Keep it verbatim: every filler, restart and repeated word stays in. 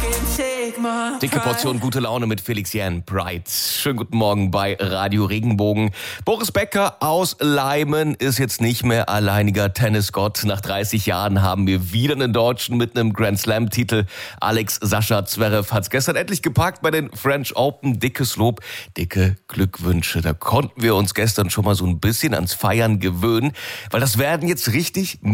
Dicke Portion gute Laune mit Felix Jan Bright. Schönen guten Morgen bei Radio Regenbogen. Boris Becker aus Leimen ist jetzt nicht mehr alleiniger Tennisgott. Nach dreißig Jahren haben wir wieder einen Deutschen mit einem Grand Slam-Titel. Alex Sascha Zverev hat's gestern endlich gepackt bei den French Open. Dickes Lob, dicke Glückwünsche. Da konnten wir uns gestern schon mal so ein bisschen ans Feiern gewöhnen, weil das werden jetzt richtig